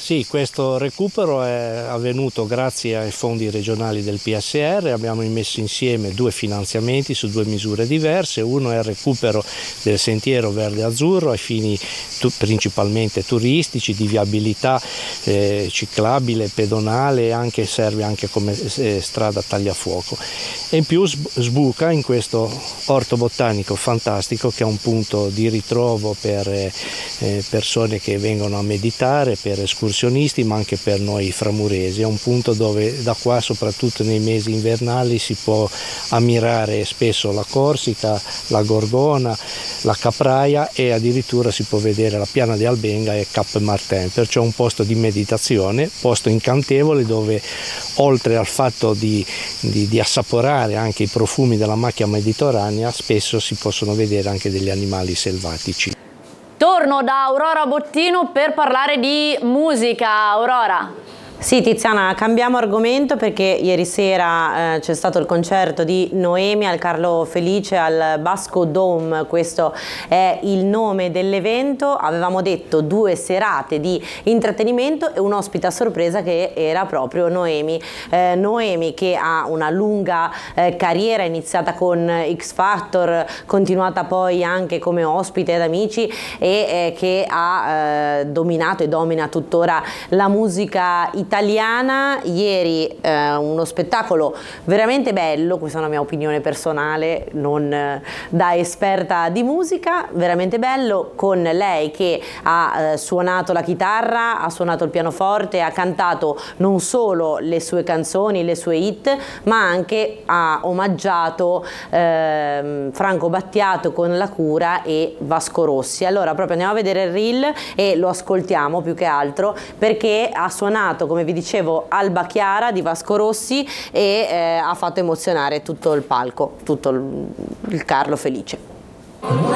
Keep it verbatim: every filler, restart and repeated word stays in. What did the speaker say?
Sì, questo recupero è avvenuto grazie ai fondi regionali del P S R. Abbiamo messo insieme due finanziamenti su due misure diverse. Uno è il recupero del sentiero verde azzurro ai fini tu, principalmente turistici, di viabilità eh, ciclabile, pedonale, e anche, serve anche come eh, strada tagliafuoco. E in più sbuca in questo orto botanico fantastico, che è un punto di ritrovo per eh, persone che vengono a meditare, per escursioni, ma anche per noi framuresi. È un punto dove da qua, soprattutto nei mesi invernali, si può ammirare spesso la Corsica, la Gorgona, la Capraia, e addirittura si può vedere la piana di Albenga e Cap Martin. Perciò è un posto di meditazione, posto incantevole, dove oltre al fatto di, di, di assaporare anche i profumi della macchia mediterranea, spesso si possono vedere anche degli animali selvatici. Torno da Aurora Bottino per parlare di musica. Aurora. Sì, Tiziana, cambiamo argomento perché ieri sera eh, c'è stato il concerto di Noemi al Carlo Felice al Basco Dome. Questo è il nome dell'evento. Avevamo detto due serate di intrattenimento e un ospite a sorpresa che era proprio Noemi. Eh, Noemi, che ha una lunga eh, carriera iniziata con X Factor, continuata poi anche come ospite ad Amici, e eh, che ha eh, dominato e domina tuttora la musica italiana. italiana. Ieri eh, uno spettacolo veramente bello, questa è una mia opinione personale, non eh, da esperta di musica, veramente bello, con lei che ha eh, suonato la chitarra, ha suonato il pianoforte, ha cantato non solo le sue canzoni, le sue hit, ma anche ha omaggiato eh, Franco Battiato con La Cura e Vasco Rossi. Allora proprio andiamo a vedere il reel e lo ascoltiamo più che altro, perché ha suonato, come vi dicevo, Alba Chiara di Vasco Rossi e eh, ha fatto emozionare tutto il palco, tutto il, il Carlo Felice.